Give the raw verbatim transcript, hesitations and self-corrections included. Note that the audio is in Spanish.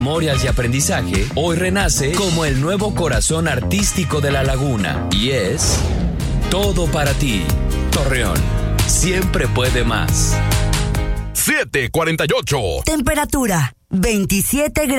memorias y aprendizaje, hoy renace como el nuevo corazón artístico de la laguna. Y es todo para ti. Torreón, siempre puede más. siete cuarenta y ocho. Temperatura, veintisiete grados.